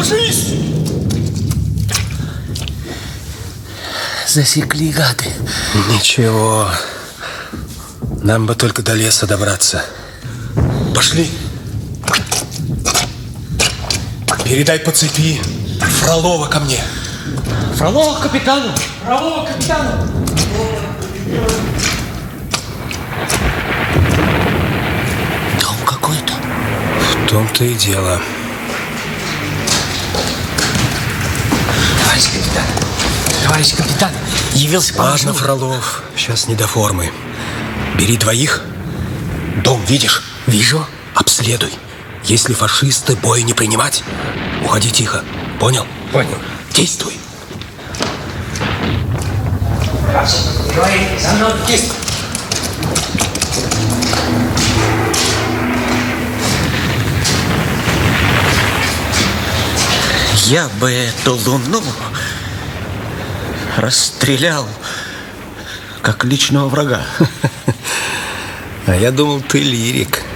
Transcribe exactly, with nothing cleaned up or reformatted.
Ложись! Засекли, гады. Ничего. Нам бы только до леса добраться. Пошли. Передай по цепи Фролова ко мне. Фролова к капитану! Фролова к капитану! Дом какой-то. В том-то и дело. Товарищ капитан, товарищ капитан, явился по Ладно, Фролов, сейчас не до формы. Бери двоих. Дом видишь? Вижу. Обследуй. Если фашисты, боя не принимать. Уходи тихо. Понял? Понял. Действуй. Говори, за мной. Есть. Я бы эту луну расстрелял, как личного врага. А я думал, ты лирик.